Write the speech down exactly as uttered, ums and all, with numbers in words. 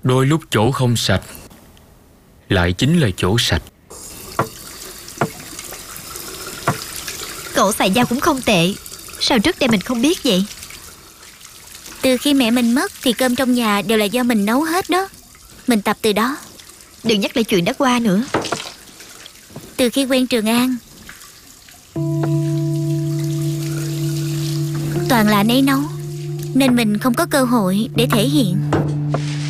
Đôi lúc chỗ không sạch lại chính là chỗ sạch. Cậu xài dao cũng không tệ. Sao trước đây mình không biết vậy? Từ khi mẹ mình mất thì cơm trong nhà đều là do mình nấu hết đó. Mình tập từ đó. Đừng nhắc lại chuyện đã qua nữa. Từ khi quen Trường An, toàn là anh ấy nấu, nên mình không có cơ hội để thể hiện.